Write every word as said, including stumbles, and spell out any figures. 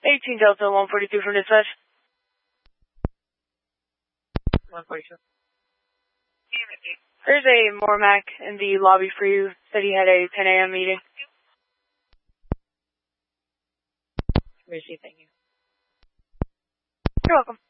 eighteen Delta, one forty-two from dispatch. one forty-two. There's a Mormac in the lobby for you. Said he had a ten A M meeting. Receive, thank you. You're welcome.